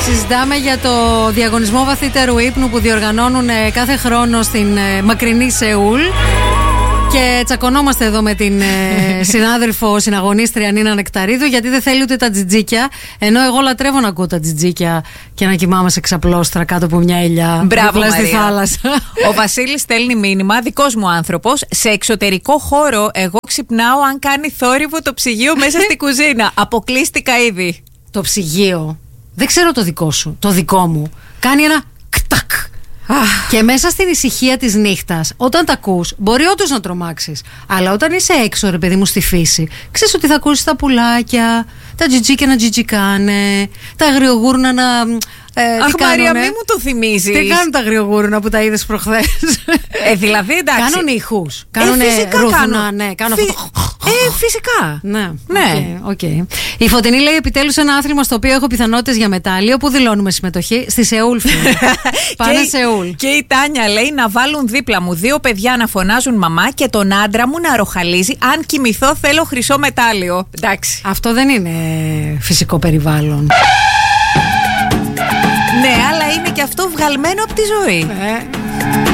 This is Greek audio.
Συζητάμε για το διαγωνισμό βαθύτερου ύπνου που διοργανώνουν κάθε χρόνο στην μακρινή Σεούλ. Και τσακωνόμαστε εδώ με την συνάδελφο συναγωνίστρια Νίνα Νεκταρίδου, γιατί δεν θέλει ούτε τα τζιτζίκια. Ενώ εγώ λατρεύω να ακούω τα τζιτζίκια και να κοιμάμαι σε ξαπλώστρα κάτω από μια ελιά. Μπράβο, Μαρία. Στη θάλασσα. Ο Βασίλης στέλνει μήνυμα, δικός μου άνθρωπος. Σε εξωτερικό χώρο, εγώ ξυπνάω αν κάνει θόρυβο το ψυγείο μέσα στη κουζίνα. Αποκλείστηκα ήδη. Το ψυγείο. Δεν ξέρω το δικό σου. Το δικό μου κάνει ένα κτακ. Και μέσα στην ησυχία της νύχτας, όταν τα ακούς, μπορεί όντως να τρομάξεις. Αλλά όταν είσαι έξω, ρε παιδί μου, στη φύση, ξέρεις ότι θα ακούσεις τα πουλάκια, τα τζιτζίκια να τζιτζικάνε, τα αγριογούρνα να. Αχ, Μαρία, μη μου το θυμίζει. Τι κάνουν τα αγριογούρνα που τα είδες προχθές? Δηλαδή, εντάξει. Κάνουν ήχους. Κάνουν ρούθουνα, ναι. Κάνουν αυτό. Φυσικά. Ναι. Okay. Η Φωτεινή λέει: επιτέλους ένα άθλημα στο οποίο έχω πιθανότητες για μετάλλιο. Πού δηλώνουμε συμμετοχή? Στη Σεούλ. Πάνε Σεούλ. Και η Τάνια λέει: να βάλουν δίπλα μου 2 παιδιά να φωνάζουν μαμά και τον άντρα μου να ροχαλίζει. Αν κοιμηθώ, θέλω χρυσό μετάλλιο. Εντάξει. Αυτό δεν είναι φυσικό περιβάλλον. Ναι, αλλά είναι και αυτό βγαλμένο από τη ζωή.